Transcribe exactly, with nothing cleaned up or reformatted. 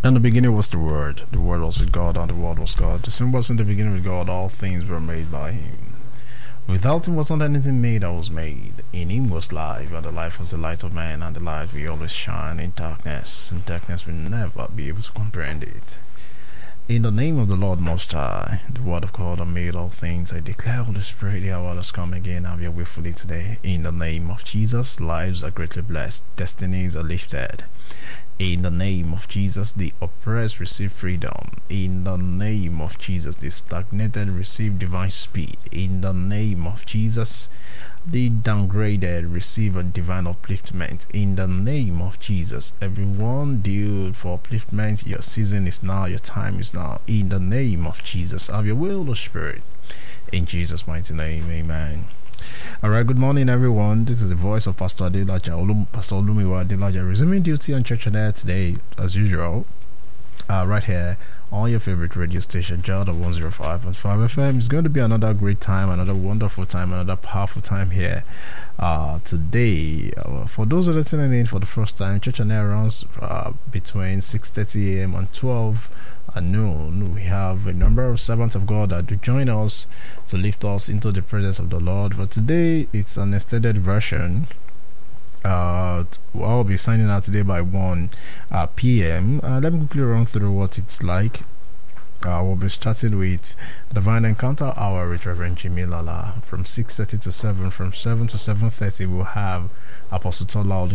In the beginning was the Word. The Word was with God, and the Word was God. The same was in the beginning with God. All things were made by Him. Without Him was not anything made that was made. In Him was life, and the life was the light of man, and the light will always shine in darkness, and darkness will never be able to comprehend it. In the name of the Lord Most High, the Word of God that made all things, I declare, Holy Spirit, the hour has come again. Have your way fully today. In the name of Jesus, lives are greatly blessed, destinies are lifted. In the name of Jesus, the oppressed receive freedom. In the name of Jesus, the stagnated receive divine speed. In the name of Jesus, the downgraded receive a divine upliftment. In the name of Jesus, everyone due for upliftment, your season is now, your time is now. In the name of Jesus, have your will, the Spirit. In Jesus' mighty name, amen. Alright, good morning everyone. This is the voice of Pastor Adelaja, Olum, Pastor Olumiwa Adelaja, resuming duty on Church on Air today, as usual, uh, right here on your favorite radio station, Jordan one oh five point five F M. It's going to be another great time, another wonderful time, another powerful time here uh, today. Uh, for those that are listening in for the first time, Church on Air runs uh, between six thirty a.m. and twelve at noon. We have a number of servants of God that do join us to lift us into the presence of the Lord. But today it's an extended version. Uh, I'll be signing out today by one uh, p.m. Uh, let me quickly run through what it's like. Uh, we'll be starting with Divine Encounter Hour with Reverend Jimmy Lala from six thirty to seven. From seven to seven thirty, we'll have Apostle Tola